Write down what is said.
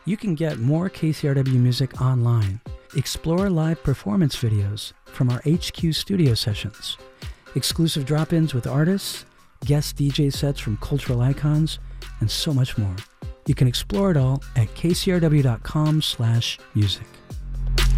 You can get more KCRW music online. Explore live performance videos from our HQ studio sessions, exclusive drop-ins with artists, guest DJ sets from cultural icons, and so much more. You can explore it all at kcrw.com/music.